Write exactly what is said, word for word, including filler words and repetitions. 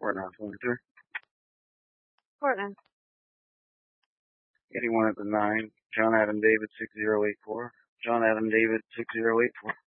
four nine twenty-three. Portland. eighty-one at the nine. John Adam David six zero eight four. John Adam David six zero eight four.